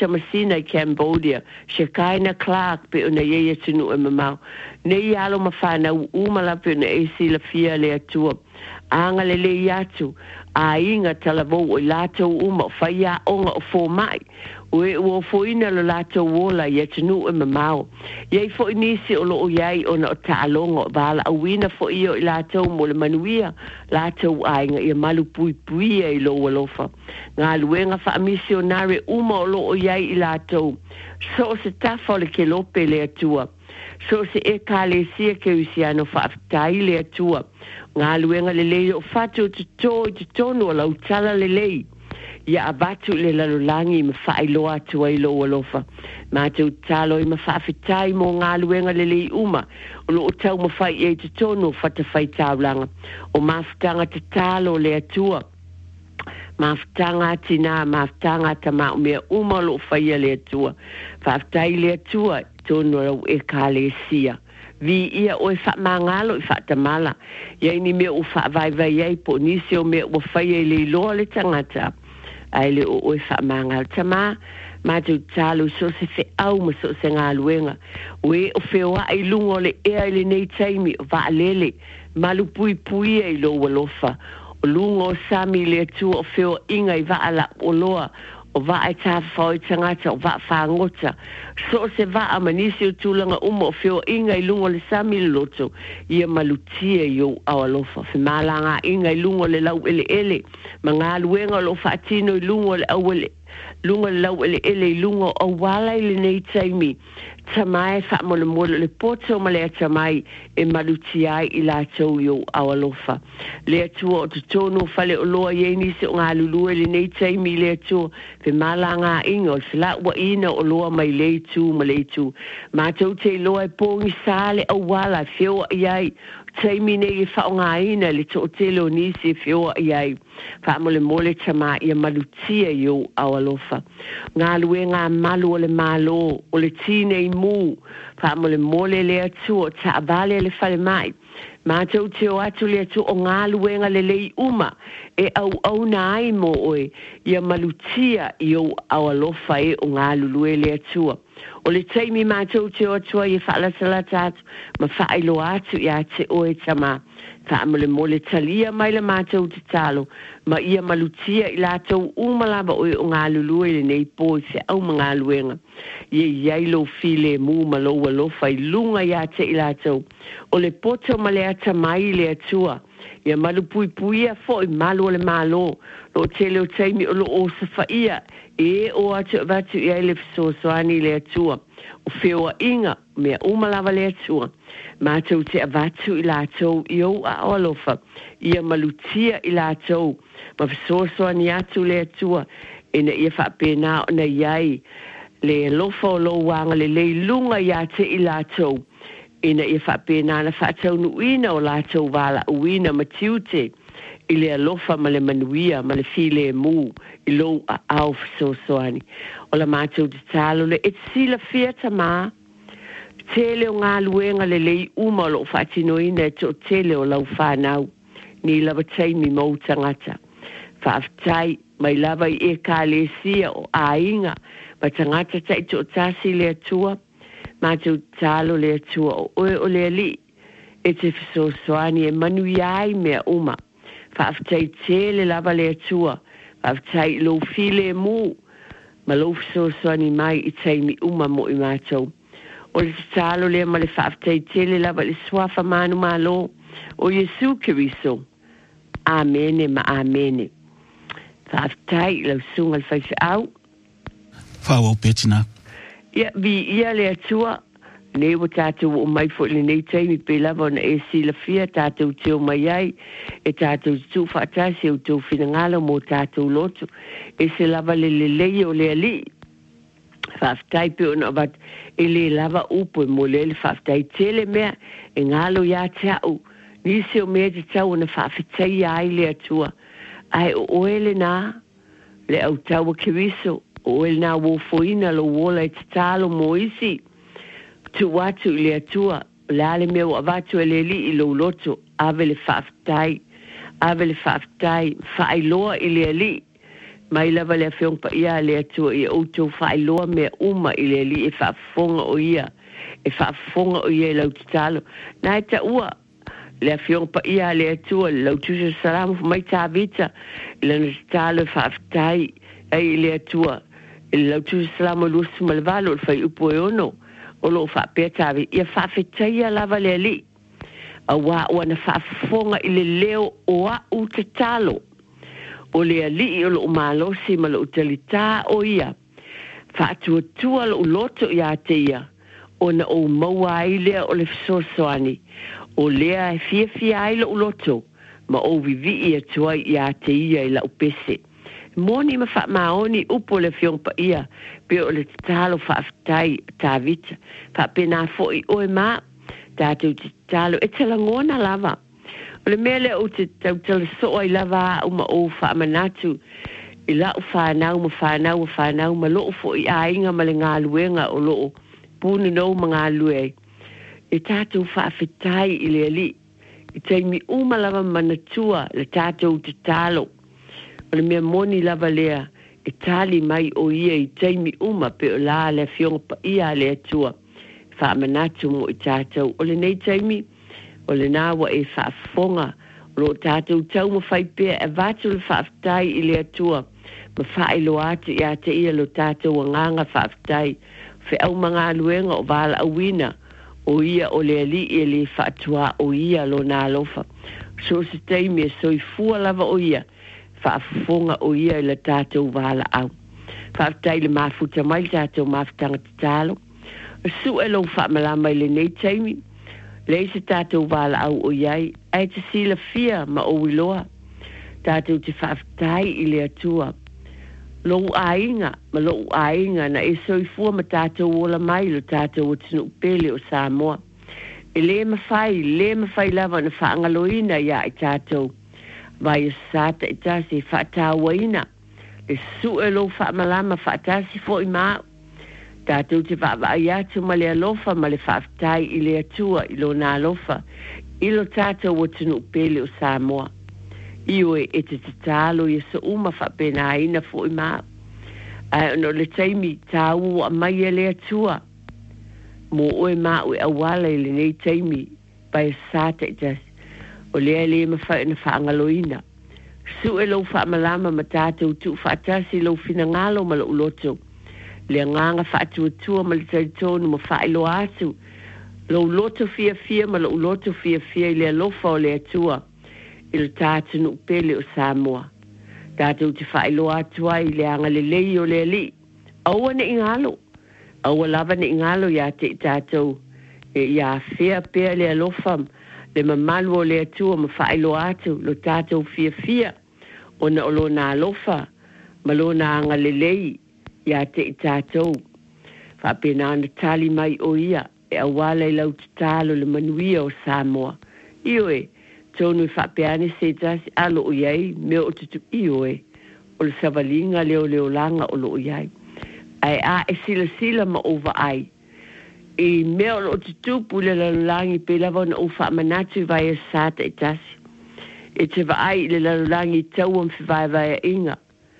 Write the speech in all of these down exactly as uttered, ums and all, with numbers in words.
tamasina i Cambodia, Shekaina Clark pe una ye tunu e mamau. Nei alo mafana umala pe una e sila fia le atua. Anga le le yatu, a inga talavo o lato uma, whaia onga o fo mai. Ue ua fo ina lo lato wola ye tunu e mamau. Yei fo inisi o lo o yai ona o taalonga, vala awina fo iyo i lato mo le manuia, lato a inga i malu pui pui e lo walofa. Ngā luenga wha misionare uma o lo o yai i lato. So se tafa le ke lope le atua. So se e ka le sia ke usiano wha aftai le atua. Ngā luenga le lei o fatu te tō i te tonu o lau tala le lei. Ia abatu le lalolangi ma whailoa atua i lo walofa. Ma tau talo i ma whaafitai mo ngā luenga le lei uma. O lo o tau ma whai e te tonu o whata whai taulanga. O mawhitanga te talo le atua. Mawhitanga tina, mawhitanga tama o mea uma lo whaia le atua. Whaafitai le atua tonu au e ka le sia. Vi ia o e wha mangalo i wha tamala. Iai ni mea o wha vai vai ei po nisi o mea o whaia le loa le tangata. Ai le o o e wha mangalo. Tama, ma tu talo so se fe au ma so se ngā luenga. Ue o whewa ai lungo le ea le nei taimi o wa alele. Malu pui pui e lo walofa. O lungo sami le tu o whewa inga i wa ala o loa. O va ai ta foi tangata o va whangota. So se va a manisi o tūlanga uma o whio inga i lungo le sami loto. Ia malutia i o awalofa. Whimalanga inga i lungo le lau ele ele. Ma ngā luenga lo whaatino i lungo le awele. Lungo le lau ele ele i lungo o wala i le nei taimi. Tamai wha mole mole le poto ma lea tamai e malutia i la tau i o awalofa. Lea tua o te tono whale o loa i nisi o ngā lulua le nei taimi lea tua. Fe malanga inga o fila ua ina o loa mai lei tu ma lei tu. Ma tau te loa e pōngi sāle au wala whio iai. Taimi nei e whao ngā ina le to te leo nisi whio iai. Wha mole mole tama i a malutia i o awalofa. Ngā lue ngā malu o le malo o le tine i mū. Wha mole mole le atu o ta avale le whale mai. Ma tau te o atu le atu o ngā luenga le lei uma. E au au na ai mo oe. I a malutia i o awalofa e o ngā lulue le atua. O le taimi ma tau te o atua i whaala salata atu. Ma whaelo atu i a te oe tama. Wha mole mole talia mai le ma tau te talo. Ma ia malutia i la tau umalaba oe o ngā lulue le nei pōi se au ma ngā luenga. Ie iai lo file mu ma lo walofa i lunga i a te i la tau. O le poto ma le ata mai le atua. Ia malu pui pui a fo i malu o le malo. Lo te leo taimi o lo o safa ia. E o atu vatu i aile fisosoani le atua. O whioa inga mea umalava le atua. Ma tau te avatu i la tau i au a olofa. Ia malutia i la tau. Ma fisosoani atu le atua. Ina ia whapena o na iai. Le lofa o lo wanga le le lunga ia te i la tau. Ina ia whapena na whatau nuina o la tau wala uina ma tiute. I le alofa ma le manuia ma le file mu. I lo a au fisosoani. O la mātou te talo le et sila fiata ma. Tele o ngā luenga le lei uma lo whaatinoina e to tele o lau whanau. Ni lava taimi mau tangata. Whaaftai mai lava i e ka le sia o ainga. Ma tangata tai to tasi le atua. Mātou talo le atua o oe o le ali. E te fisosoani e manuiai mea uma. Whaaftai tele lava le atua. Whaaftai lo file mu. Ma lo fisosoani mai i taimi uma mo i mātou. O le talo le ma le whaaftai tele lava le swafa manu malo. O Yesu Kiriso. Amene ma amene. Whaaftai lau sunga le whaifi au. Whao petina. Ia vi ia le atua. Nei wa tātou o mai fo le nei taimi pe lava na e sila fia tātou teo mai ai. E tātou tu whaatasi o tau whingalo mo tātou lotu. E se lava le le lei o le ali. Whaaftai pe ona wat e le lava upo e mo le le whaaftai tele mea. E ngalo ia te au. Nisi o mea te tau na whaafitai ai le atua. Ai o oele nā. Le au tau a Kiriso. O ele nā wofoina lo wola e te talo mo isi. Tu watu le atua, lale meu avatu le li i lo loto, ave le whaaftai, ave le whaaftai, whaailoa i le li, mai lava le fiong pa ia le atua i outou whailoa mea uma i le li e whaafonga o ia, e whaafonga o ia i lau titalo. Nā e ta ua, le fiong pa ia le atua, lau tusa salamu mai tā vita, i lana titalo e whaafitai, ai le atua, i lau tusa salamu lusu malvalo, i whai upo e ono, o lo whaapea tā vita, ia whaafitai a lava le li, a wā wana whaafonga i le leo o a u titalo, o le ali o lo malosi ma lo utalita o ia whaatuatua lo loto ia te ia o na o maua ai lea o le fisosoani o lea e fia fia ai lo loto ma o vivi ia tuai ia te ia i la upese moni ma wha maoni upo le fiongpa ia pe o le talo whaafitai tā vita wha pena foi o e maa tātou te talo e talangona lava o le mele o te tautala soa i lava o ma o whaamanatu i la o whanau ma whanau o whanau ma loo fo i ainga ma le ngā luenga o loo pūne nou ma ngā lue e tātou whaafetai i le ali i teimi uma lava manatua le tātou te talo o le mea moni lava lea e tali mai o ia i teimi uma pe o la le fionga pa ia le atua whaamanatu mo i tātou o le nei teimi o le nāwa e whaafonga lo tātou tau ma whai pēr e vātu le whaaftai i le atua ma whae lo ate i ate ia lo tātou a nganga whaaftai whi au mga luenga o wala awina o ia o le ali i le whaatua o ia lo nā lofa so se teimi e soi fua lava o ia whaafonga o ia i le tātou wala au whaaftai le mafuta mai tātou mafutanga te talo su e lo whaamalama i le nei teimi le se tātou wala au o iai, ai te sila fia ma o wiloa. Tātou te whaaftai i le atua. Lou ainga, ma lou ainga na e soifua ma tātou ola mai lo tātou o tinu pele o Samoa. E le mawhai, le mawhai lava na whaangaloina ia i tātou. Vai o sata i tāsi whaatawaina. Le su e lo whaamalama whaatasi fo i mao. Tātou te whaava ai atu ma le alofa ma le whaaftai i le atua i lo nā alofa i lo tātou o tunu pele o Samoa. Iwe e te te tālo i sa uma whaapena aina fo i maa. Ai ono le teimi tāu a mai e le atua. Mo oe maa ue awala i le nei teimi pai sata i tasi. O lea le ma whae na whaangaloina. Su e lo whaamalama ma tātou tu whaatasi lo finangalo ma lo uloto. Le nganga whaatuatua ma le taitonu ma whaelo atu. Lo loto fia fia ma lo loto fia fia i le alofa o le atua. I le tātunu pele o Samoa. Tātou te whaelo atua i le anga le lei o le ali. Aua ne ingalo. Aua lava ne ingalo ia te tātou. E ia fia pia le alofa le mamalu o le atua ma whaelo atu. Lo tātou fia fia. O na olo na alofa. Ma lo na anga le lei. Ia te i tātou. Whapena ana tali mai o ia. E awala i lau te talo le manuia o Samoa. Ioe, tonu i whapeane se tasi alo o iai, meo o tutu ioe. O le savalinga leo leo langa o lo o iai. Ai a e sila sila ma ova ai. I meo o tutu pule lalulangi pe lava na o whamanatu vai a sata i tasi. E te vai le lalulangi tauam whivai vai a inga.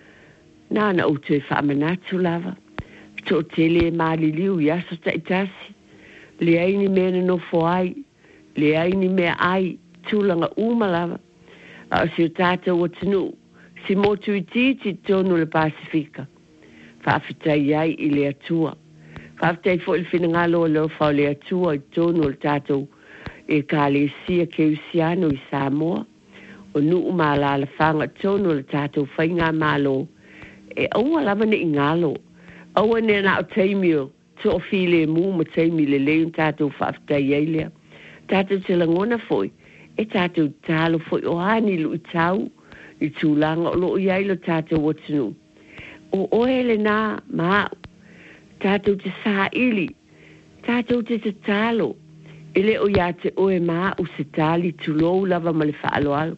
Nana o te whamanatu lava. Tō te le maali liu i aso ta itasi. Le aini mea no fo ai. Le aini mea ai. Tūlanga uma lava. A si o tātou o tinu. Si motu i titi tonu le Pasifika. Whaafitai ai i le atua. Whaafitai fo il whinangalo o leo whao le atua i tonu le tātou. E ka le sia ke usiano i Samoa. O nu umala la whanga tonu le tātou whainga malo. E aua lava ne ingalo. Aua ne na o teimio. To o file mu ma teimi le leun tātou whaafitai eilea. Tātou te langona foi. E tātou tālo foi o hani lu i tau. I tūlanga o lo i ailo tātou o tinu. O oele nā maa. Tātou te sā ili. Tātou te te tālo. Ele o ia te oe maa o se tāli tūlou lava ma le whaalo alo.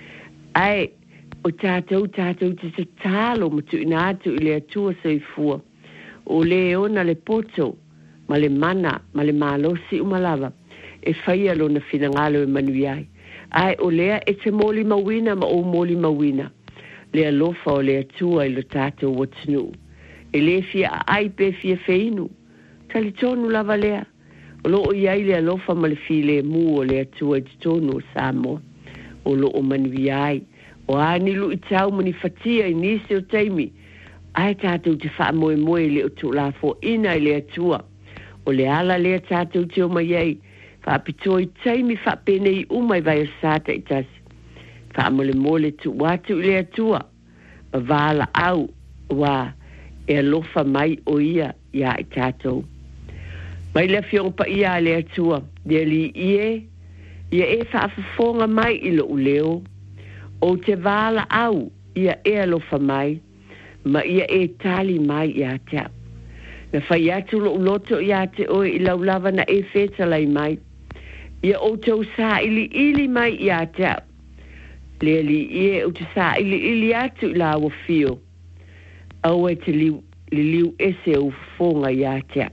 Ai, o tātou, tātou te te tālo ma tu inatu i le atua soifua. O le ona le poto, ma le mana, ma le malosi umalava. E whaia lo na whinangalo e manuiai. Ai, o lea e te moli mawina ma o moli mawina. le alofa o le atua i lo tātou watinu. E le fia ai pe fia feinu. Tali tonu lava lea. O lo o iai le alofa ma le fi le mu o le atua i tonu o Samoa. O lo o manvi ai. O ani lu i tau mani fatia i nisi o teimi. Ai tātou te wha moe moe le o tu la fo ina i le atua. O le ala le tātou te o mai ei. Wha apito i teimi wha pene i umai vai o sata i tasi. Wha mole mole tu watu i le atua. A wala au wa e alofa mai o ia ia i tātou. Mai le fiong pa ia le atua. Dea li ie. Ia e wha afafonga mai i lo uleo. O te wala au ia e alofa mai. Ma ia e tali mai ia te. Na whai atu lo uloto ia te oe i laulava na e whetalai mai. Ia o te usa ili ili mai ia te. Le li ie o te sa ili ili atu i la awa fio. Au e te liu, li liu ese o fonga ia te.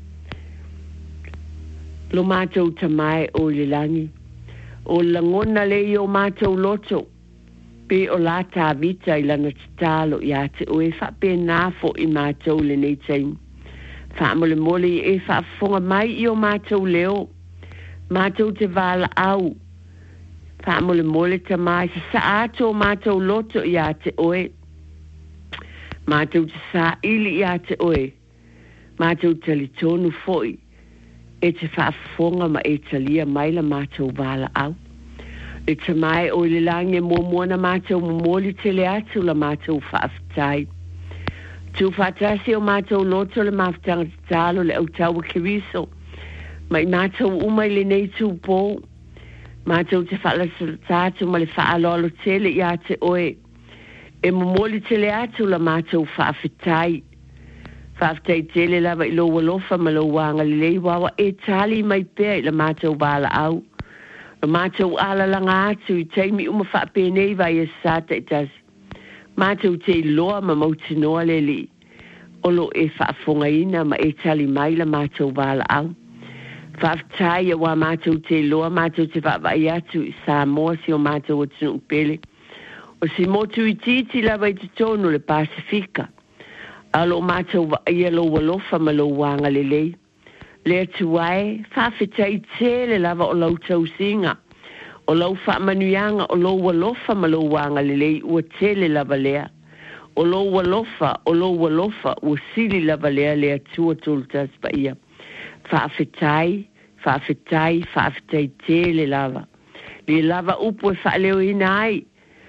Lo mātou tamai o le langi. O langona le i o mātou loto. Pe o la tā vita i lana titalo ia te oe wha pe nāfo i mātou le nei teim. Wha mole mole i e wha fonga mai i o mātou leo. Mātou te wala au. Wha mole mole ta mai sa sa ato mātou loto ia te oe. Mātou te sa ili ia te oe. Mātou tali tonu foi. E te wha fonga ma e talia mai la mātou wala au. E te mai o le lange mua mua na mātou mumoli te le atu la mātou whaafitai. Tu whaatasi o mātou loto le mawhtanga te talo le au taua kiriso. Mai mātou umai le nei tu pō. Mātou te whaalasa tātu ma le whaalolo tele i a te oe. E mumoli te le atu la mātou whaafitai. Whaafitai tele lava i lo walofa ma lo wanga le lei wawa e tali mai pēr i la mātou wala au. O mātou ala langa atu i teimi uma whaapenei vai e sata i tasi. Mātou te loa ma mautinoa le li. Olo e whaafonga ina ma e tali mai la mātou wala au. Whaaftai a wa mātou te loa mātou te whaavai atu i Samoa si o mātou o tunu pele. O si motu i titi lawa i te tonu le Pasifika. Alo mātou wa ia lo walofa ma lo wanga le lei. Le atuae, whaafetai tele lava o lau tau singa. O lau whaamanuianga o lau walofa ma lau wanga lelei ua tele lava lea. O lau walofa, o lau walofa ua sili lava lea le atua toltas pa ia. Whaafetai, whaafetai, whaafetai tele lava. Le lava upo e whaaleo ina ai.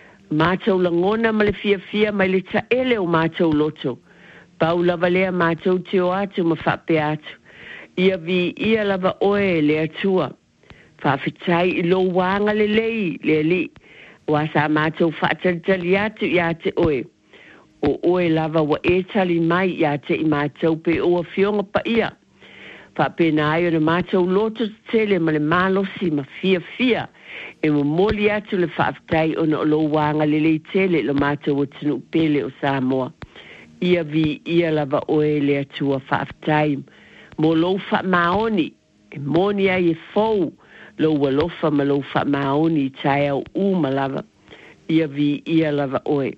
Mātou langona ma le fia fia ma le taele o mātou loto. Pau lava lea mātou te o atu ma whaape atu. Ia vi ia lava oe le atua. Whaafitai i lo wanga le lei le li. Wasa mātou whaatalitali atu i ate oe. O oe lava wa e tali mai i ate i mātou pe oa fionga pa ia. Whaapena ai o na mātou loto tele ma le malosi ma fia fia. E mo moli atu le whaafitai o na lo wanga le lei tele lo mātou o tunu pele o Samoa. Ia vi ia lava oe le atua whaafitai. Mo lo fa maoni, e moni ai e fou, lo walofa ma lo fa maoni tai au u malava, ia vi ia lava oe.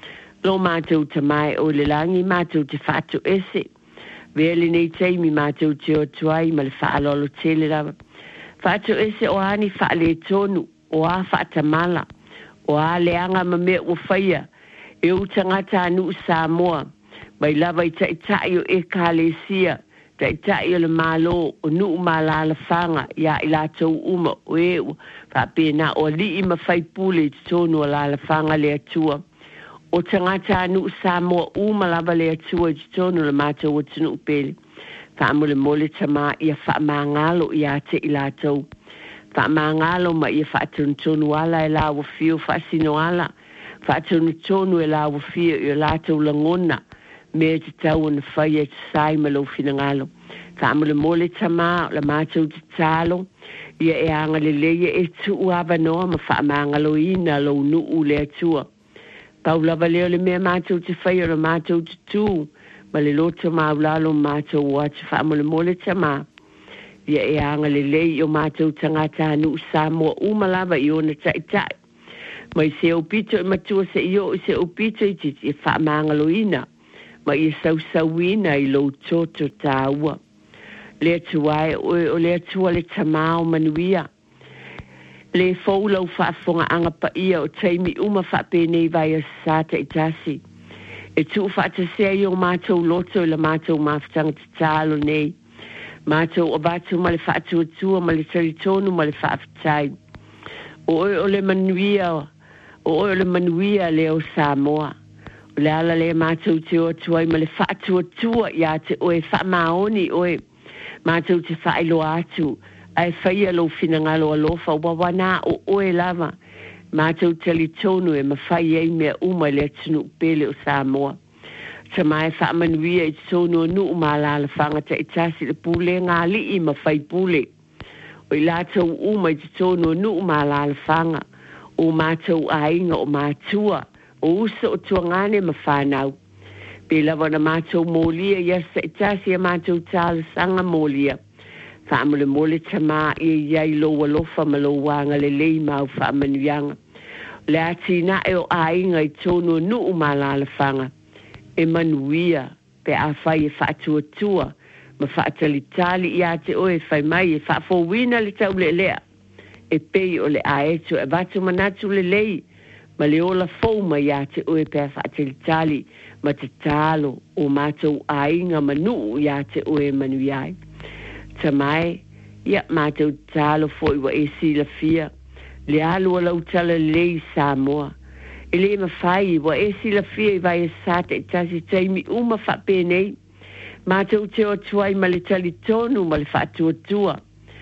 Lo mātou tamai o le langi, mātou te whātu ese, vele nei teimi mātou te o tuai ma le whaalolo tele lava. Whātu ese o ani whaale tonu, o a whaatamala, o a leanga ma mea o whaia, e o tangata anu Samoa, mai lava i tai tai o e kālesia, tai tai o le malo o nuu malala whanga ia i lātou uma o eo whapena o li ima whaipule i tonu o lala whanga le atua. O tangata anu Samoa uma lava le atua i tonu le mātou o tunu upele. Whaamole mole tama ia whaamangalo ia te i lātou. Whaamangalo ma ia whaatunu tonu ala e lawa fio whaasino ala. Whaatunu tonu e lawa fio i lātou langona. Me te tau na whaia te sai ma lau whina ngalo. Ka amale mole tama, la mātou te talo, ia e anga le leia e tu uava noa ma wha amangalo ina lau nuu le atua. Pau lava leo le mea mātou te whaia la mātou te tū, ma le lota maulalo mātou wa te wha amale mole tama. Ia e anga le leia o mātou tangata anu Samoa umalava i ona tai tai. mai se o pito e matua se io i se o pito i ti e wha mangaloina, mai i sau sauina i lo toto tāua. Le tuai o le tua le tamao manuia. Le faulau whaafonga anga pa ia o teimi uma whapene vai a sata i tasi. E tu whaatasea i o mātou loto i la mātou mawhitanga te tālo nei. Mātou o bātou ma le whaatua tua ma le taritonu ma le whaafitai. O oi o le manuia o oi o le manuia le o Samoa. O le ala le mātou te o tuai ma le whaatua tua ia te oe whaamaoni oe. Mātou te whaelo atu. Ai whaia lo finangalo alofa wawana o oe lava. Mātou tali tonu e mawhai ei mea uma le atunu pele o Samoa. Ta mai whaamanuia i tonu o nuu maalala whangata i tasi le pule ngā li i mawhai pule. O i lātou uma i tonu o nuu maalala whanga. O mātou ainga o mātua. O usa o tuangane mawhanau. Pe lava na mātou mōlia iasa i tasi a mātou tāla sanga mōlia. Whaamule mole tamā i iai loa lofa ma lo wanga le lei mau whaamanuianga. Le ati na e o ainga i tono nuu malala whanga. E manuia pe a whai e whaatua tua. Ma whaatali tali i ate oe whai mai e whaafowina le tau le lea. E pei o le aeto e vatu manatu le lei. Ma le ola fouma i ate oe pe a whaatali tali. Ma te talo o mātou ainga manu i ate oe manuiai. Tamai, ia mātou tālo foi wa e sila fia. Le alu o lau tala lei Samoa. E le mawhai wa e sila fia i vai e sata i tasi taimi uma whapenei. Mātou te o tuai ma le tali tonu ma le whaatua tua.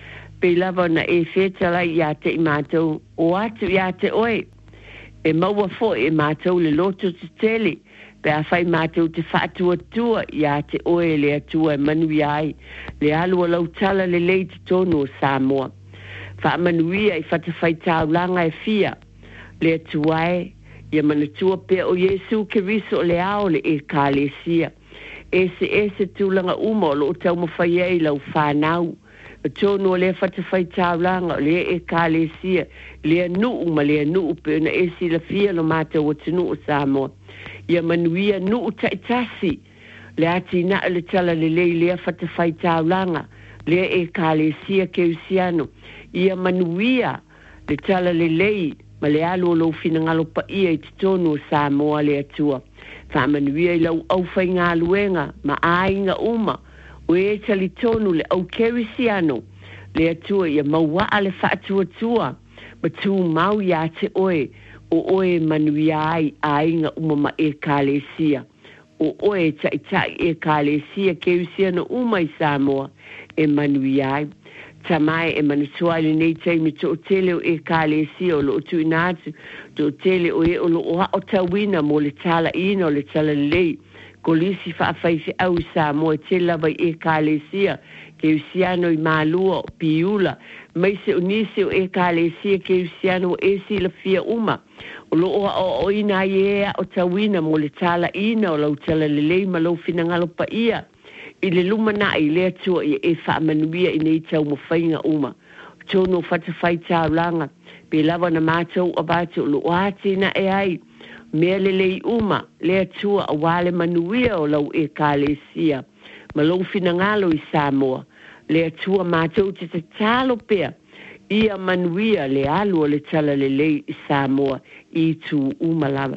Pe lava na e whetala i ate i mātou o atu i ate oe. E maua fo e mātou le loto te tele. Pe a whai mātou te whaatua tua i a te oe le atua e manui ai. Le alua lau tala le lei te tonu o Samoa. Wha manuia i whatawhai tau langa e fia. Le atuae, i a manatua pe o Yesu ke riso le ao le e ka le sia. Ese ese tūlanga uma o lo tau mawhai ei lau whanau. O tonu o le whatawhai tau langa o le e ka le sia. Le anu ma le anu pe na esi la fia lo mātou o tunu o Samoa. Ia manuia nuu taitasi. Le ati na le tala le lei lea whatawhai taulanga. Lea e ka le sia ke usiano. Ia manuia le tala le lei. Ma le alu o lau finangalo pa ia i titonu o Samoa le atua. Wha manuia i lau au whai ngā luenga. Ma ainga uma. O e tali tonu le au ke usiano. Le atua ia mawaa le whaatua tua. Ma tū mau ia te oe. O oe manuia ai ainga uma ma e kālesia. O oe tai tai e kālesia ke usia no uma i Samoa e manuia ai. Tamai e manasuai le nei taimi to o tele o e kālesia o lo tu inatu. To o tele o e o lo o hao tawina mo le tala ina o le tala lei. Ko lisi whaafaifi au i Samoa te lava i e kālesia ke usiano i malua o piula. Mai se unise o e kālesia ke usiano o e si la fia uma. O lo o o ina ia o tawina mo le tala ina o lau tala lelei ma lau finangalo pa ia. I le lumana i le atua i e whaamanuia i nei tau mo whainga uma. Tono whatawhai tau langa. Pe lava na mātou a bātou lo ati na e ai. Mea lelei uma le atua a wale manuia o lau e kālesia. Ma lau finangalo i Samoa. Le atua mātou te te talo pea. Ia manuia le alu o le tala le lei i Samoa i tu umalawa.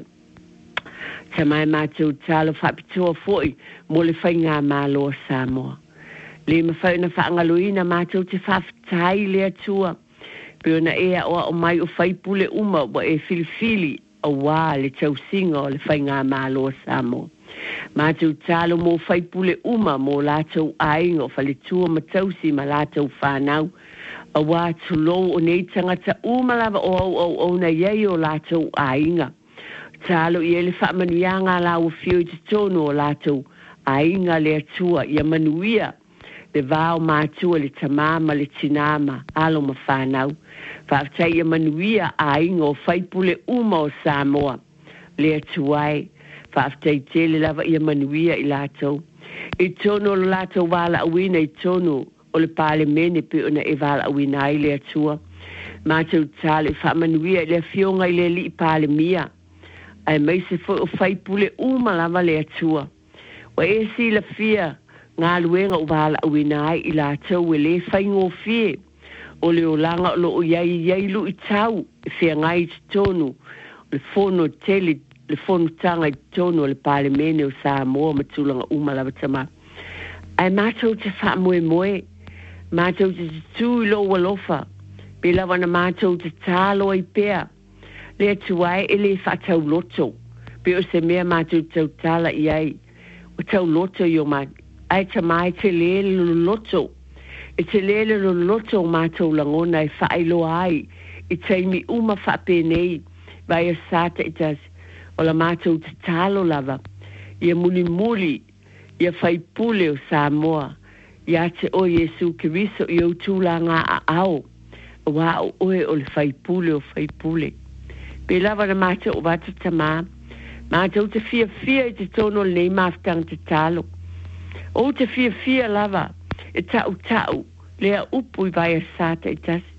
Tamai mātou talo whapitua foi mo le whainga mālo o Samoa. Le mawhai na whaangaloina mātou te whaftai le atua. Peo na ea oa o mai o whaipule uma wa e filifili a wā le tausinga o le whainga mālo o Samoa. Mātou talo mo whaipule uma mo lātou ainga o whaletua matausi ma lātou whanau. A wā tulou o nei tangata umalawa o au au au na iei o lātou ainga. Talo i ele whaamanuianga la o fio i te tono o lātou ainga le atua i a manuia le vāo mātua le tamama le tinama alo ma whanau. Whaatai i a manuia ainga o whaipule uma o Samoa le atuai. Whaatai tele lava i a manuia i lātou. I tono o lātou wala awina i tono o le pale mene pe ona e wala awina ai le atua. Mātou tāle whamanuia le fionga i le li pāle mia. Ai mai se fo o whaipule umalawa le atua. Wa e si la fia ngā luenga uwala uinai i la tau e le whaingo fie. O le o langa o lo o iai iai lu i tau e fia ngai i tonu. Le fono tele, le fono tanga i tonu o le pāle mene o Samoa matulanga umalawa tama. Ai mātou te wha moe moe. Mātou te tū i lo walofa. Pela wana mātou te tālo i pēr. Le tuai e le whatau loto. Pe o se mea mātou tau tāla i ai. O tau loto i o mai. Ai ta mai te lele lo loto. E te lele lo loto mātou langona e whaelo ai. I teimi uma whapēnei. Vai a sāta i tas. O la mātou te tālo lava. Ia muli muli. Ia whaipule o Samoa. Ia te o Yesu Kiriso i o tūlanga a ao. Wa o oe o le whaipule o whaipule. Pe lava na mātou o wata tamā. Mātou te fia fia i te tono le nei maftang te talo. O te fia fia lava. E tau tau. Lea upu i vai a sāta i tas.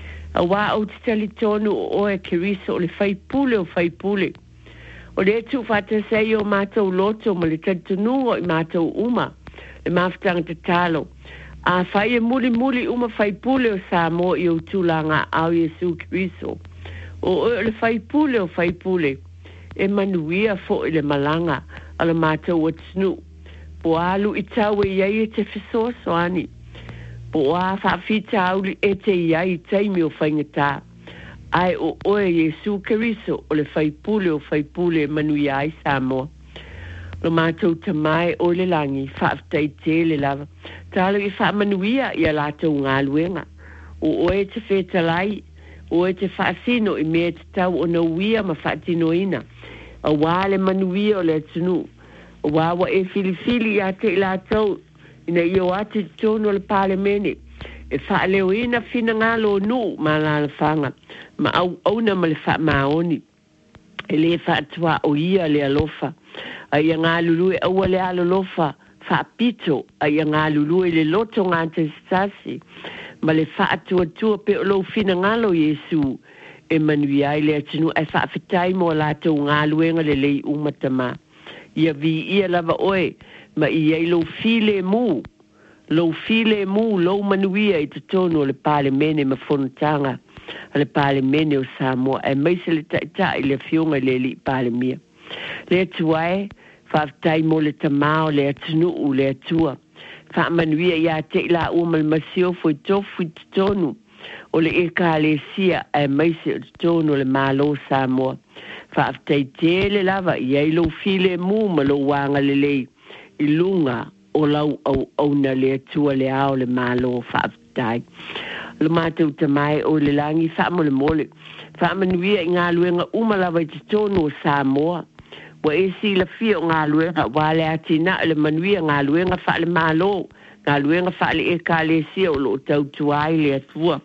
A wā o te tali tono o oe Kiriso o le whaipule o whaipule. O le tu whata sei o mātou loto mo le tantunungo i mātou uma. Le maftang te talo. A whai e muli muli uma whaipule o Samoa i o tūlanga au Yesu Kiriso. O o le whaipule o whaipule. E manuia fo i le malanga ala mātou o tinu. Po alu i tau e iai e te whisoa soani. Po a whawhita auli e te iai taimi o whaingatā. Ai o oe Yesu Kiriso o le whaipule o whaipule manuia i Samoa. Lo mātou tamai o le langi whaafitai te le lava. Talo i whaamanuia i a lātou ngā luenga. O oe te whetalai, o oe te whaasino i mea te tau o na uia ma whaatino ina. A wāle manuia o le atunu. O wāwa e filifili i a te i lātou ina i o ate tono le pāle mene. E whaaleo ina whina ngā lo nu ma lāna whanga. Ma au au na ma le wha maoni. E le whaatua o ia le alofa. A ia ngā lulu e aua le alolofa. Whaapito a ia ngā lulu e le loto ngā te stasi. Ma le whaatua tua pe o lo whina ngalo Yesu. E manui ai le atinu ai whaafetai mo lātou ngā luenga le lei umatama. Ia vi ia lava oe. Ma ia i lo file mu. Lo file mu, lo manuia i te tono le pāle mene ma whonutanga. Le pāle mene o Samoa. E maise le taita i le fionga le li pāle mia. Le atuai. Whaftai mo le tamao le atunu u le atua. Whaamanuia ia te la uamal masio fwy tofu i tonu. O le eka le sia e maise o tonu le malo Samoa. Whaftai te le lava ia i lo file mu ma lo wanga le lei. I lunga o lau au au na le atua le ao le malo whaftai. Lo mātou tamai o le langi whaamo le mole. Whaamanuia i ngā luenga umalawa i te tonu o Samoa. Wa e si la fia o ngā luenga wale atina le manuia ngā luenga wha le malo. Ngā luenga wha le e ka le sia o lo tau tuai le atua.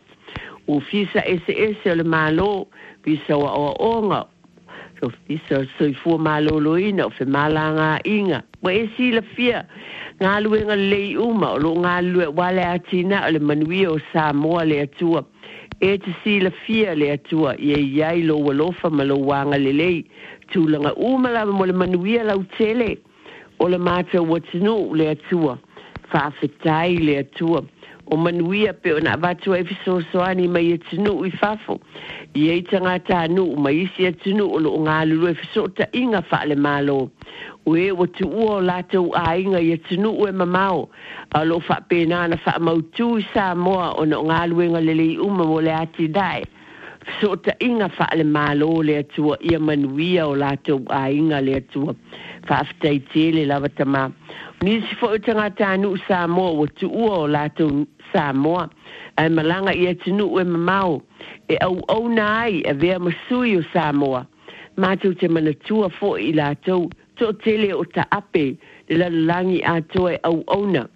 O fisa ese ese o le malo. Fisa wa o onga. So fisa soifua malo loina o fe malanga inga. Wa e si la fia ngā luenga lei uma o lo ngā luenga wale atina le manuia o Samoa le atua. E te si la fia le atua. Ie iai lo walofa ma lo wanga le lei. Tūlanga umalawa mo le manuia lau tele. O le mātou watinu le atua. Whawhetai le atua. O manuia pe o na abatua e fisosoani mai e tinu i whafo. I ei tangata anu mai isi atinu o lo ngā lulu e fisota inga wha le malo. O e watu ua o lātou a inga i atinu e mamao. A lo wha pēnana wha mautu i Samoa o na ngā luenga lele i uma mo le ati dai. So ta inga wha le malo le atua ia manuia o lātou a inga le atua. Whaaftai tele lava tamā. Nisi fo o tangata anu Samoa o tu ua o lātou Samoa. Ai malanga i atinu e mamao. E au au na ai e vea masui o Samoa. Mātou te manatua fo i lātou. To tele o ta ape le lalangi atoa e au au na.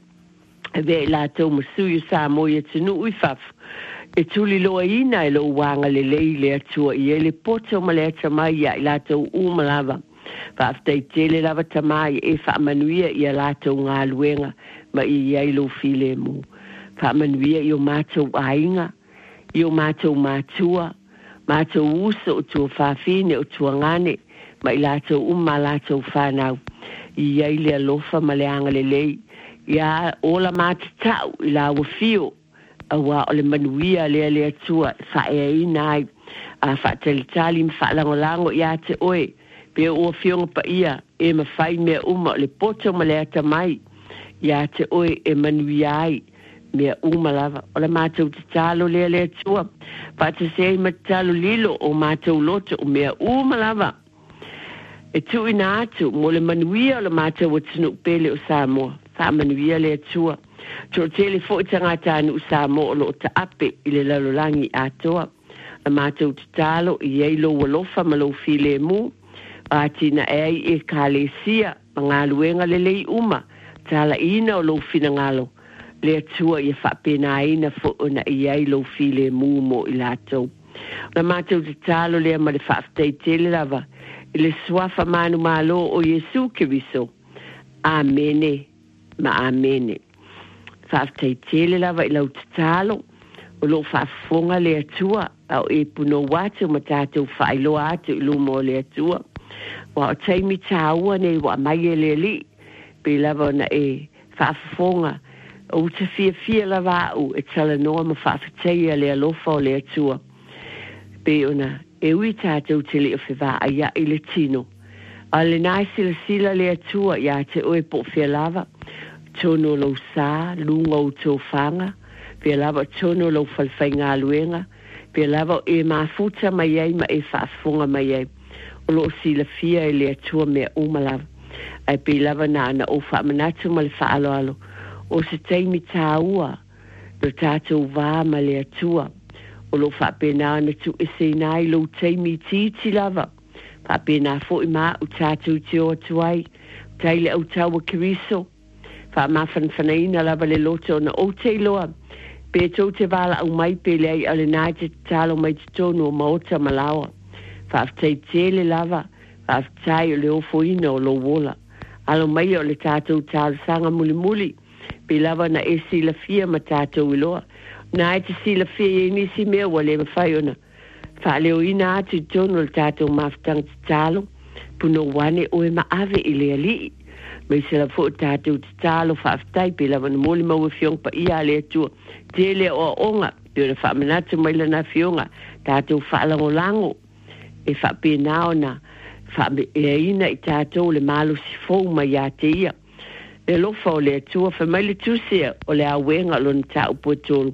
E vea i lātou masui o Samoa i atinu i whafu. E tuli loa ina e lo wanga le lei le atua i e le poto ma le atamai ia i lātou umalawa. Whaaftai tele lava tamai e whaamanuia i a lātou ngā luenga ma i iai lo file mu. Whaamanuia i o mātou ainga Io mātou mātua, mātou uso o tua whawhine o tua ngane, mai lātou umma lātou whanau. I ai lea lofa ma le anga le lei. Ia ola mātatau i la wafio, a wā o le manuia lea lea tua, whae ai nai, a whaatali tali ma whaalangolango ia te oe, pe o fionga pa ia, e ma whai mea umma o le poto ma lea tamai, ia te oe e manuia ai, mea uma lava. O le mātou te talo lea lea tua. Pata se ma talo lilo o mātou loto o mea uma lava. E tu ina atu, mo le manuia o le mātou o tinu pele o Samoa. Wha manuia lea tua. Tro tele fo i tangata anu o Samoa o lo ta ape i le lalolangi atoa. Le mātou te talo i ei lo walofa ma lo file mu. A tina ei e kālesia, ma ngā luenga le lei uma. Tala ina o lo fina ngalo. Le tua ia whapena ina fo ona i ai lo file mu mo i lato. Na mātou te talo lea ma le whaaftei tele lava. I le swafa manu malo o Yesu Kiriso. Amene, ma amene. Whaaftei tele lava i lau te talo. O lo whaafonga le tua. Au e puno watu ma tātou whailo atu i lo mo le tua. Wa o taimi tāua nei wa mai e le li. Pe lava na e whaafonga. O te fia fia lava au e tala noa ma whaafateia le alofa o le atua. Pe ona, e ui tātou te leo whiwa a ia i le tino. A le nai sila sila le atua ia te oe po fia lava. Tono lau sā, lunga o tō whanga. Fia lava tono lau falfai ngā luenga. Fia lava e mafuta mai ai ma e whaafonga mai ai. O lo sila fia e le atua mea umalava. Ai pe lava na ana o whaamanatu ma le whaalo alo. O se teimi tāua, no tātou wā ma le atua. O lo whapena na tu e se nai lo teimi titi lava. Whapena fo i mā o tātou te o atuai. Taile au taua kiriso. Wha mawhan whanaina lava le loto na o te loa. Pe tau te wala au mai pe lei ale nai te talo mai te tono o maota malawa. Whaaftei tele lava. Whaaftei o le ofo ina o lo wola. Alo mai o le tātou talo sanga muli muli. Pe lava na e sila fia ma tātou iloa. Na e te sila fia e nisi mea wale ma whai ona. Wha leo ina atu tono le tātou mawhtang te talo. Puno wane o e ma ave i lea li. Mai sila fo tātou te talo whaaftai pe lava na moli maua fiong pa ia lea tua. Te lea o onga. Pe ona whaamanatu mai lana fionga. Tātou whaalango lango. E whaapena ona. Wha e ina i tātou le malo si fau ma ia te ia. Le lofa o le atua fa mai le tusia o le awenga lo na tau potolo.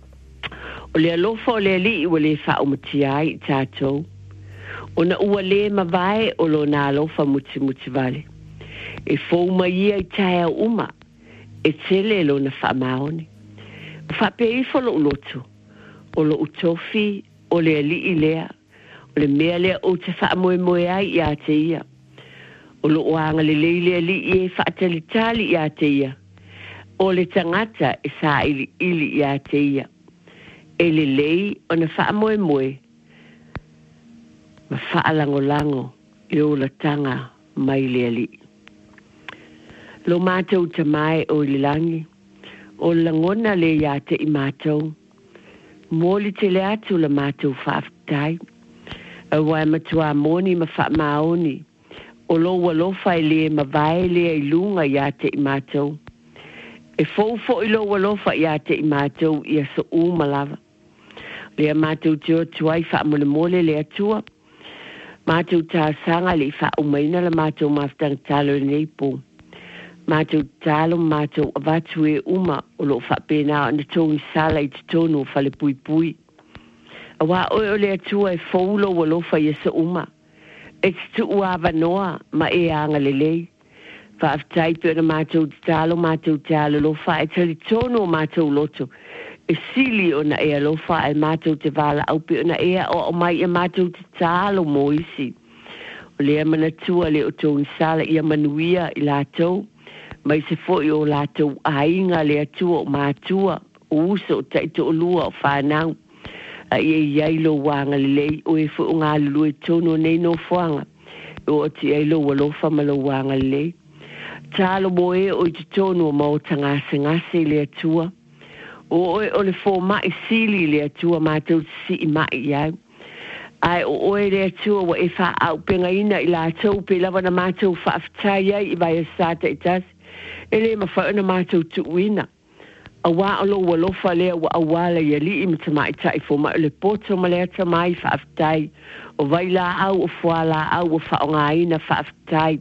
O le lofa o le li o le fa o matiai tātou. O na ua le mawai o lo na lofa muti muti vale. E fau mai ia i taia uma. E tele lo na fa maoni. O fa pe ifo lo uloto. O lo utofi o le li i lea. O le mea lea o te fa moe moe ai i a te ia. O lo oanga le leile li i e whaatali tali i a te ia. O le tangata e sa ili ili i a te ia. E le lei o na wha moe moe. Ma wha lango lango i o la tanga mai le li. Lo mātou ta mai o li langi. O langona le i a te i mātou. Mōli te le atu la mātou whaaftai. A wai matua moni ma wha maoni. O lo walofa i le ma vai le i lunga i a te i mātou. E fau fo i lo walofa i a te i mātou i a so umalava. Le a mātou te o tuai wha mole mole le atua. Mātou tā sanga le i wha umaina la mātou maftang talo nei po. Mātou talo mātou avatu e uma o lo wha pena o na tongi sala i te tono whale pui pui. A wā oi o le atua e fau lo walofa i a so uma. E tu uava noa ma e anga lelei. Whaaftai pe na mātou te talo, mātou te alo lofa, e tali tono o mātou loto. E sili o na ea lofa, e mātou te wala au pe o na ea o o mai e mātou te talo mo isi. O lea manatua le o tōni sala ia manuia i lātou. Mai se fo i o lātou a inga le atua o mātua, o uso o taito o lua o whanau. A ia iai lo wanga lelei o e fu ngā lulu e tono nei no fuanga. O ati ai lo walofa ma lo wanga lelei. Tālo mo e o i te tono o mau tangase ngase le atua. o o le fo mai sili le atua mātou si mai iau. Ai o oe le atua wa e wha au penga ina i la tau pe lava na mātou wha aftai ai i vai e sata i tas. E le ma wha na mātou tu uina. A wā alo wa lofa lea wa awala i ali i mta mai tai fo mai le poto ma lea ta mai wha aftai. O vai la au o fua la au o wha o ngā ina wha aftai.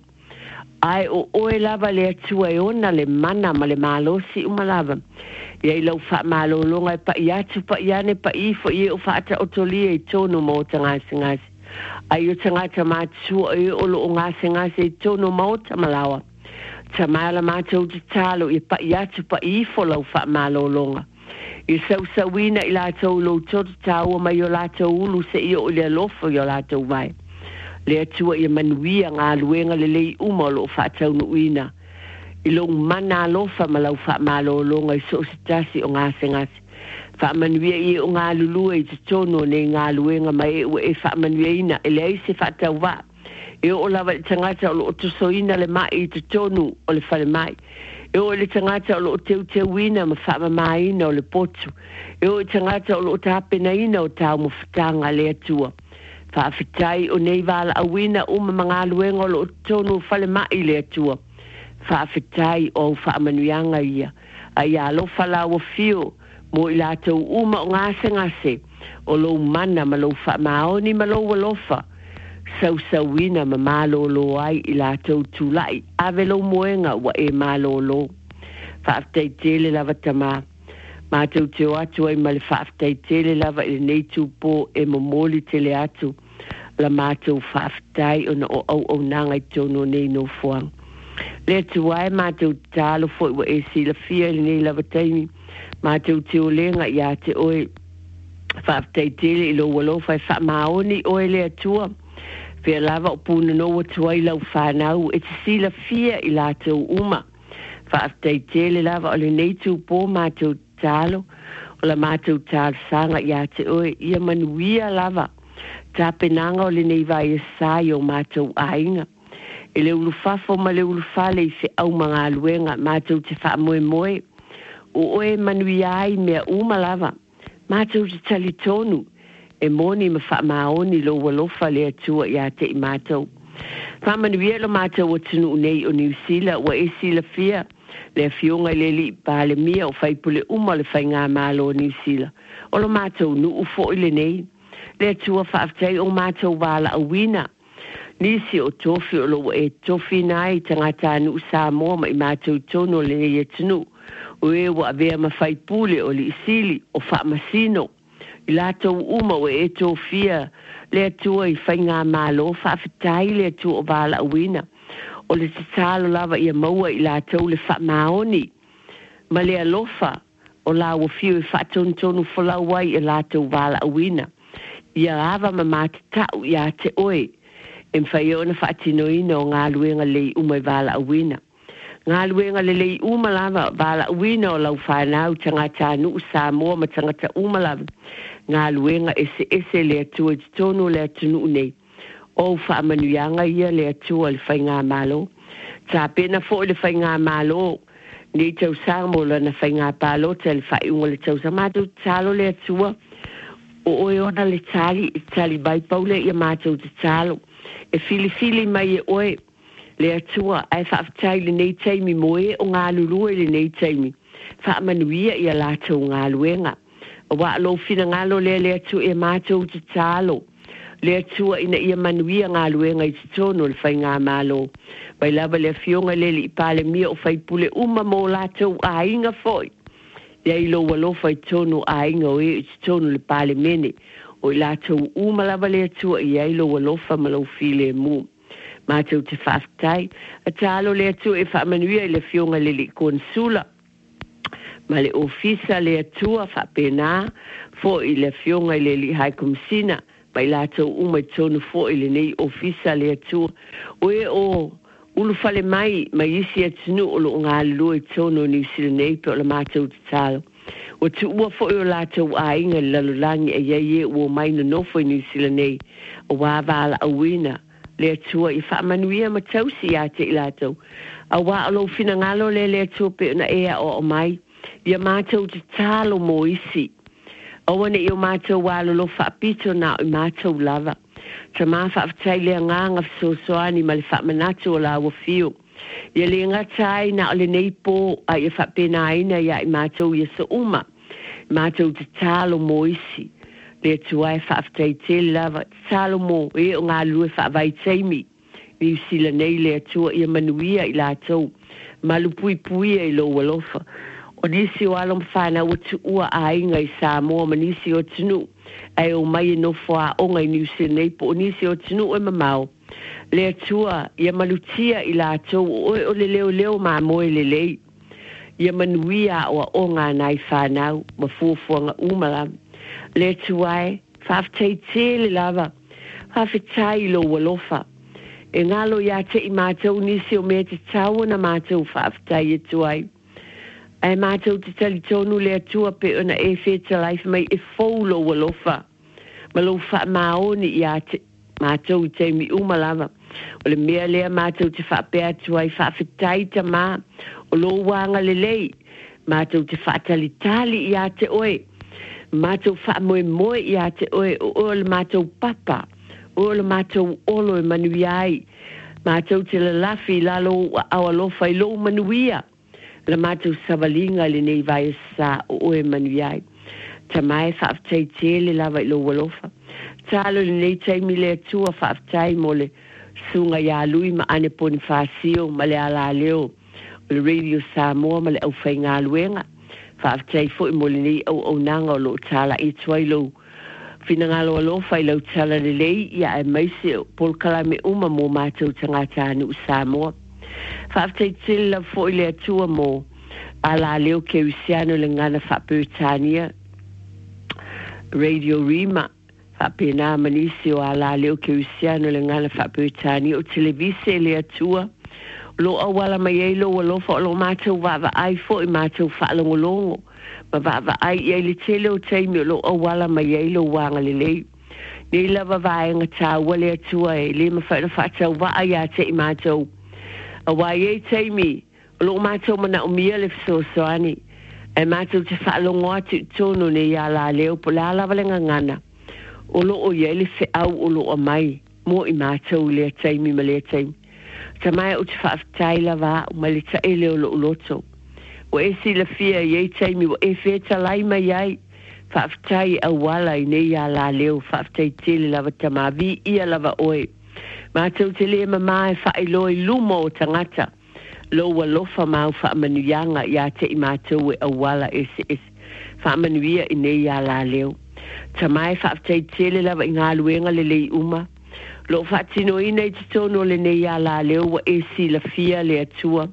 Ai o oe lava le atua e ona le mana ma le malosi umalava. Ia i lau wha malolonga e pa i atu pa i ane pa i fo i o wha ata otolia i tono mo o tangasi ngasi. Ai o tangata mātua e o lo o ngasi ngasi i tono mo o tamalawa. Ta maala mātou te talo i pa i atu pa i fo lau wha malolonga. I sau sawina i lātou lo toto tāua mai o lātou ulu se i o le alofo i o lātou vai. Le atua i manuia ngā luenga le lei uma o lo whaatau no uina. I long mana alofa ma lau wha malolonga i so sitasi o ngase ngase. Wha manuia i o ngā lulua i te tono ne ngā luenga mai e ue e wha manuia ina e le aise whaatau wā. E o lawa le tangata o lo o tosoina le mai i te tonu o le whale mai. E o le tangata o lo o teu teu ina ma wha mai ina o le potu. E o le tangata o lo o tāpena ina o tau mo whatanga le atua. Whaafitai o nei wala a wina o ma mga luenga o lo o tonu whale mai le atua. Whaafitai o whaamanuianga ia. A ia lo whala o fio mo i lātou uma o ngase ngase o lo mana ma lo whaamaoni ma lo walofa. Sau sauina ma malo lo ai i lātou tūlai ave lo moenga wa e malo lo. Whaafitai tele lava tamā. Mātou te o atu ai ma le whaafitai tele lava i le nei tūpō e momoli tele atu. La mātou whaafitai o na o au au nanga i tono nei no fuang. Le tu wai mātou tālo foi wa e sila fia i nei lava taimi. Mātou te o lenga i a te oe whaafitai tele i lo walofa i whaamaoni oe le atua. Fia lava o puna no atu ai lau whanau e te sila fia i lātou uma. Whaafitai tele lava o le nei tūpō mātou tālo. O la mātou tālo sanga i a te oe ia manuia lava. Tā penanga o le nei vai e sai o mātou ainga. E le ulufafo ma le ulufale i se au mga aluenga mātou te wha moe moe. O oe manui ai mea uma lava. Mātou te tali tonu. E moni ma wha maoni lo walofa le atua i a te i mātou. Wha manui lo mātou o tunu nei o New Zealand wa e sila fia. Le fionga le li pa le mia o whaipule uma le whai ngā mālo o New Zealand. O lo mātou nu ufo i le nei. Le atua whaaftai o mātou wala a wina. Nisi o tofi o lo e tofi nai tangata anu Samoa ma i mātou tono le nei e tunu. O e wa avea ma whaipule o li isili o whaamasino. I lātou uma o e tofia le atua i whai ngā mālo whaaftai le atua o wala a wina. O le te talo lava i a maua i lātou le whaamaoni. Ma le alofa o la o fio i whaatontonu whalawai i lātou wala a wina. Ia ava ma mate tau i a te oe. E mwhai ona whaatinoina o ngā luenga lei uma i wala a wina. Ngā luenga le lei uma lava wala a wina o lau whanau tangata anu Samoa ma tangata uma lava. Ngā luenga ese ese le atua i tono le atunu nei. O whaamanuianga ia le atua le whai ngā malo. Tā pena fo le whai ngā malo. Ni tau sāmo la na whai ngā palo te le whai unga le tau sa mātou talo le atua. O oe ona le tali, tali bai paule ia mātou te talo. E fili fili mai e oe le atua ai whaafitai le nei taimi moe o ngā lulua le nei taimi. Whaamanuia ia lātou ngā luenga. O wa alo fina ngalo le le atua e mātou te talo. Le atua ina ia manuia ngā luenga i te tono le whai ngā malo. Bai lava le fionga le li pale mia o whai pule uma mo lātou a inga foi. Ia ilo walofa i tono a inga o e i te tono le pale mene. O i lātou uma lava le atua ia ilo walofa malau file mu. Mātou te whaftai. A talo le atua e whaamanuia i le fionga le li konsula. Ma le ofisa le atua whapena. Fo i le fionga le li haikumsina. Pai lātou uma i tonu fo i le nei ofisa le atua. O e o ulu fale mai, mai isi atinu o lo ngā lua i tonu ni sila nei pe o la mātou te talo. O tu ua fo i o lātou a inga lalulangi e iei e ua mai no nofo i ni sila nei. O wāwala a wina le atua i whaamanuia ma tausi a te i lātou. A wā alo fina ngalo le le atua pe na ea o o mai. ia mātou te tālo mo isi. Awane i o mātou wālo lo whaapito na o mātou lava. Ta mā whaafatai lea nganga fisosoani ma le whaamanatu o la wafio. Ia le ngatai na o le neipo a ia whaapena aina ia i mātou ia sa uma. Mātou te tālo mo isi. Le tuai whaafatai te lava. Tālo mo e o ngā lue whaavai teimi. I usila nei le atua ia manuia i lātou. Malupui pui e lo walofa. O nisi o alom whana o tu ua a inga i Samoa, ma nisi o tunu. Ai o mai no fua o ngai New Zealand nei po o nisi o tunu o mamau. Le atua, ia malutia i lātou o o le leo leo ma moe le lei. Ia manuia o a o ngā nai whanau, ma fuafuanga umala. Le atuai, whaaftei te le lava, whaafetai lo walofa. E ngalo ia te i mātou nisi o mea te tau na mātou whaafetai e tuai. Ai mātou te tali tonu le atua pe ona e wheta life mai e faulo walofa. Ma lo wha maoni i a te mātou te mi umalama. O le mea lea mātou te whaapea tuai whaafetai ta mā. O lo wanga le lei. Mātou te whaatali tali i a te oe. Mātou whaamoe moe i a te oe. O o le mātou papa. O le mātou olo e manuiai. Mātou te le lafi lalo awalofa i lo manuia. La mātou savalinga le nei vai sa o oe manuiai. Ta mai whaaftai tele lava i lo walofa. Talo le nei taimi le atua whaaftai mo le sunga ia lui ma ane poni whaasio ma le ala leo. O le Radio Samoa ma le au whai ngā luenga. Whaaftai fo i mo le nei au au nanga o lo tala i tuai lo. Fina ngalo alofa i lau tala le lei ia e maise o polkala me uma mo mātou tangata anu Samoa. Whaaftai tila fo i le atua mo ala leo ke usiano le ngana whaapurtania Radio Rima whaapena manisi o ala leo ke usiano le ngana whaapurtania o televise le atua lo awala mai e lo alofa o lo mātou wava ai fo i mātou whaalongolongo ma wava ai i le tele o teimi o lo awala mai e lo wanga le lei nei lava vaenga tā wale atua e le ma whaina whaatau wa ai a te i mātou a wai e teimi, o lo mātou mana o mia le fisosoani, e mātou te whaalongo atu tono ne ia la leo po la la valenga ngana, o lo o ia le fe au o lo o mai, mo i mātou le teimi ma le teimi. Ta mai o te whaaftai la wā, o ma le ta e leo lo o loto. O e si la fia i e teimi, o e feta lai mai ai, whaaftai a wala i ne ia la leo, whaaftai tele lava tama, vi ia lava oe. Mātou te lea mama e whae loi lumo o tangata. Lo wa lofa mau wha manuianga i a te i mātou e awala ese ese. Wha manuia i nei a la leo. Ta mai wha aftei tele lava i ngā luenga le lei uma. Lo wha tino ina i te tono le nei a la leo wa esi la fia le atua.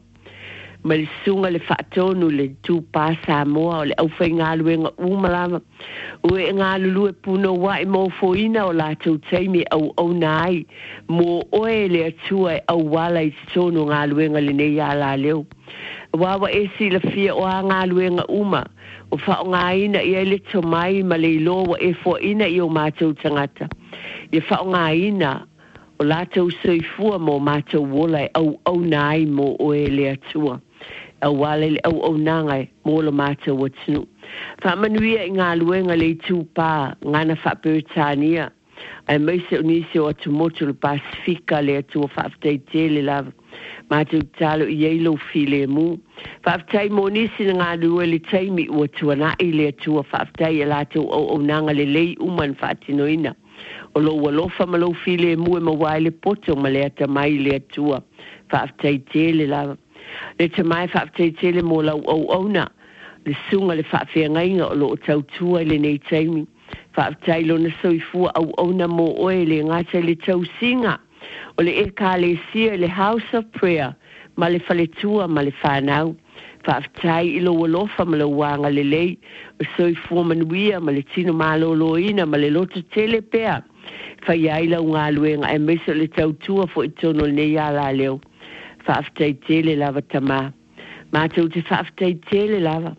Ma le sunga le wha tonu le tū pā Samoa o le au whai ngā luenga umalama. Ue ngā lulu e puno wa e mō foina o lātou teimi au au nai. Mō oe le atua e au wala i tono ngā luenga le nei a la leo. Wawa e si la fia o a ngā luenga uma. O wha o ngā ina i ele to mai ma le loa e fo ina i o mātou tangata. I wha o ngā ina o lātou soifua mō mātou wola e au au nai mō oe le atua. Au wale le au au nangai mō lo mātou o tunu. Wha manuia i ngā luenga le tūpā ngana whaapurtania. Ai maise o nisi o atu motu le Pasifika le atua whaaftai tele lava. Mātou talo i eilo file mu. Whaaftai mō nisi na ngā lua le taimi o atua na i le atua whaaftai e lātou au au nanga le lei uman whaatinoina. O lo walofa ma lo file mu e ma waile poto ma le ata mai le atua whaaftai tele lava. Le te mai whaaftai tele mō lau au au na. Le sunga le whaafea ngainga o lo o tautua le nei taimi. Whaaftai lo na soifua au au na mō oe le ngata le tau singa. O le e ka le sia le House of Prayer. Ma le whaletua ma le whanau. Whaaftai ilo walofa ma le wanga le lei. O soifua manuia ma le tino malo loina ma le loto tele pea. Whai aila ngā luenga e meso le tautua fo i tono le nei ala leo. Whaaftai tele lava tamā. Mātou te whaaftai tele lava.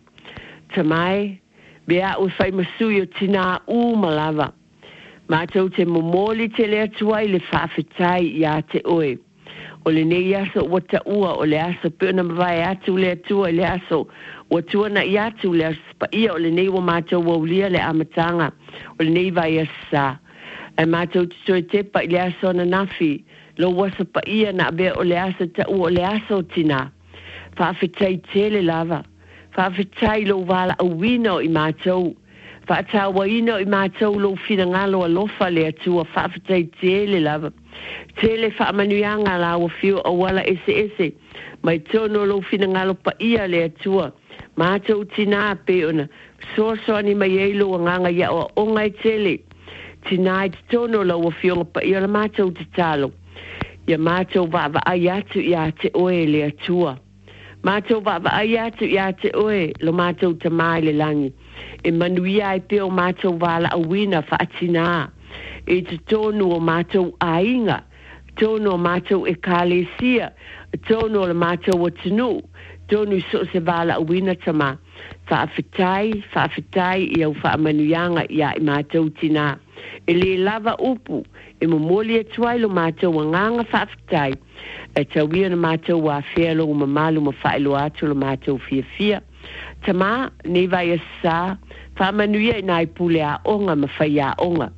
Tamai, bea ui whai masui o tina uma lava. Mātou te momoli te lea tuai le whaafetai i a te oe. O le nei aso wata ua o le aso peona mawai atu le atua le aso o tuana ia tu le pa ia o le nei wa mātou wa ulia le amatanga o le nei vai asa e mātou tu te pa le aso na nafi lo wasa pa ia na be o le asa ta o le aso tina fa fitai tele lava fa fitai lo vala o wino i mātou fa ta wa ino i mātou lo fina ngalo a lofa le atua fa fitai tele lava tele fa manuanga la o fio o wala ese ese mai tono lo fina ngalo pa ia le atua mātou tina pe ona so so ni mai elo nganga ia o ongai tele tina i tono lo o fio pa ia la mātou te talo ia mātou va va ai atu ia te oe le atua mātou va va ai atu ia te oe lo mātou te mai le langi e manuia i peo mātou vala a wina fa atina e te tono o mātou ainga tono o mātou e kālesia tono o mātou o tinu tono i so se vala a wina tama fa afitai fa afitai i au fa manuianga ia i mātou tina e le lava upu e momoli e tuai lo mātou a nganga fa afitai e tauia na mātou wa fea lo mamalu ma whaelo atu lo mātou fia fia tama ne vai asa fa manuia i nai pule a onga ma whai a onga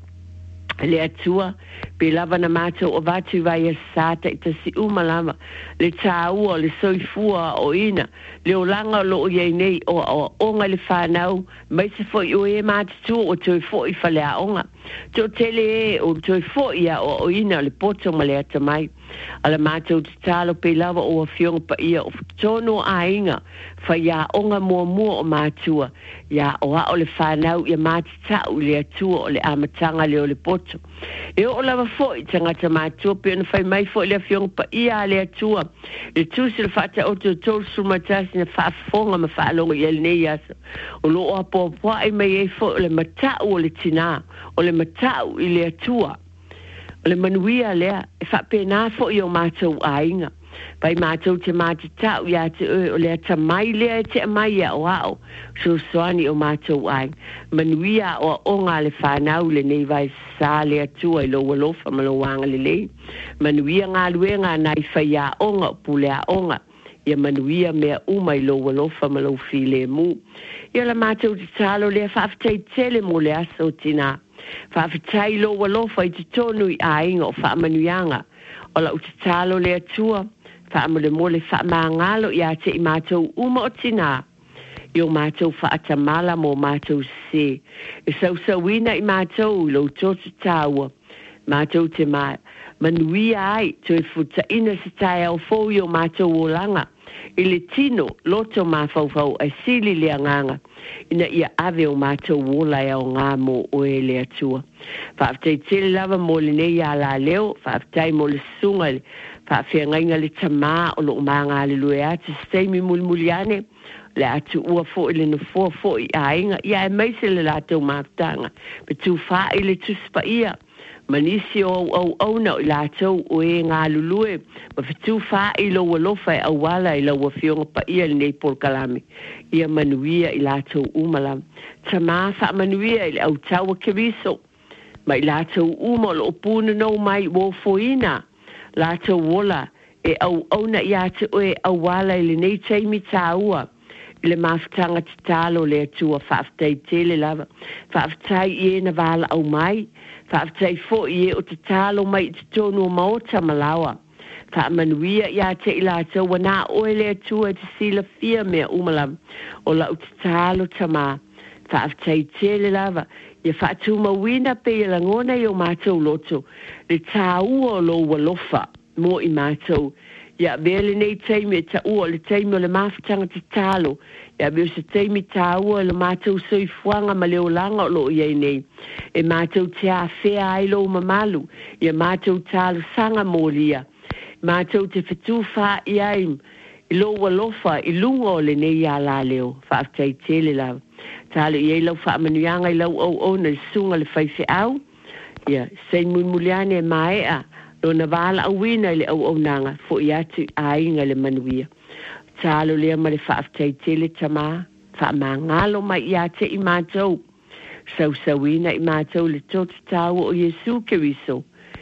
le atua pe lava na mātou o vatu vai asa ta ita si umalama le tāua le soifua o ina le o langa lo o iei nei o, o onga le whanau mai se fo i o e mātou o toi fo i whale a onga to tele e o toi fo i a o, o ina le poto ma le ata mai ala mātou te talo pe lava o a fionga pa ia o tono a inga whai a onga mua mua o mātua ia o a o le whanau ia mātitau le atua o le amatanga le o le poto e o lava fo i tangata mātua pe ona whai mai fo i le fionga pa ia le atua le tūsi le whata o te tōru sumatasi na whaafonga ma whaalonga i nei asa o lo o apo apua i mai e fo o le matau o le tina o le matau i le atua o le manuia lea e whapena fo i o mātou ainga pai mātou te mātitau ia te oe o lea ta mai lea e te mai a o ao so soani o mātou ainga manuia o onga le whanau le nei vai sa le atua i lo walofa ma lo wanga le lei manuia ngā luenga nai whai a onga pule a onga ia manuia mea uma i lo walofa ma lo file mu ia la mātou te talo lea whaafitai tele mo le aso tina whaafitai lo walofa i te tonu i ainga o whaamanuianga o la uti talo le atua whaamole mole whaamangalo i a te i mātou uma o tina i o mātou whaatamala mo mātou se e sau sauina i mātou lo totu tāua mātou te mai manuia ai to e futa ina se tae au fau i o mātou o langa i le tino loto mā fau fau ai sili le anganga ina ia ave o mātou wola e o ngā mo o e le atua whaaftai tele lava mo le nei a la leo whaaftai mo le sunga whaafia ngainga le tamā o lo mā ngā le lue atu steimi mulmuliane le atu ua fo i le no fo fo i a inga ia e meise le lātou mātanga pe tu wha i le tuspa ia manisi o au au na i lātou o e ngā lulue ma fitu wha i lo walofa e au wala i lo wafionga pa ia le nei por kalame ia manuia i lātou umala ta mā wha manuia i le au taua keviso ma i lātou uma lo puna no mai wo foina lātou wola e au au na i atu o e au wala i le nei teimi tāua i le mafutanga te talo le atua whaaftai tele lava whaaftai i e na wala au mai whaaftai fo i e o te talo mai te tonu o maota malawa whaamanuia i a te i lātou wana oe le atua te sila fia mea umala o la o te talo tama whaaftai tele lava ia whaatu mawina pe i langona i o mātou loto le tāua o lo walofa mo i mātou ia vele nei teimi e ta ua le teimi o le mafutanga te talo ia veo se teimi ta ua le mātou soifuanga ma leo langa o lo iei nei e mātou te a whea ai lo mamalu ia mātou talo sanga molia mātou te whetu wha i aim i lo walofa i lunga o le nei a la leo whaaftai tele lau talo i ei lau whaamanuianga i lau au au na sunga le whaife au ia sei muliane e maea lo na wala awina le au au nanga fo i atu a inga le manuia. Talo lea ma le whaaftai tele tama, wha ma ngalo mai i ate i mātou. Sau sauina i mātou le totu tau o Yesu ke wiso,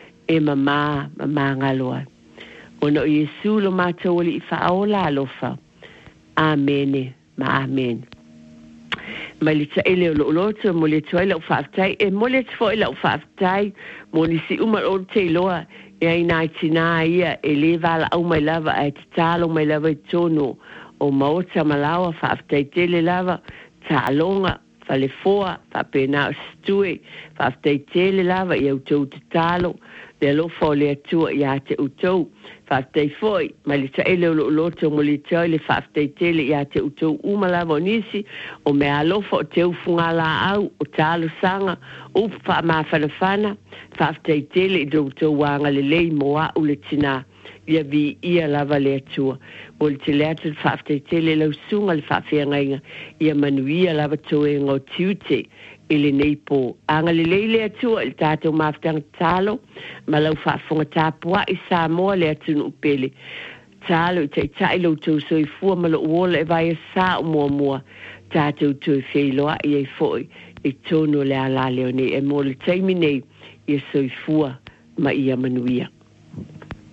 e mama, mama ngaloa. Ono o Yesu lo mātou li i whaola alofa. Amene, ma amen ma le tsa ele lo lo tsa mo le tsa le faftai e mo le tsa le faftai mo ni si uma o te loa e ina tina ia e le vala au mai lava e talo mai lava tono o mo tsa malawa faftai te le lava talonga fale foa fa pena stue faftai te le lava e o to talo le lo fo le tu ia te uto faftai foi ma le tsa ele lo lo tsa mo le tsa le faftai te le ia te uto uma lava nisi o me alo fo te ufunga la au o talo sanga o fa ma fa fana faftai te le do to wanga le le moa o le tina ia vi ia lava le tu o le te le te faftai te le lo sunga le fafia nga ia manuia lava to e ngo tiute ele nei po anga le leile atu il tato maftang talo ma lau fa fonga tapua i sa mo le atu no pele talo te tai lo to so i fu ma lo wole e vai sa mo mo tato to fe lo ai foi e tono le ala le ne e mo le taimi nei i so i fu ma ia manuia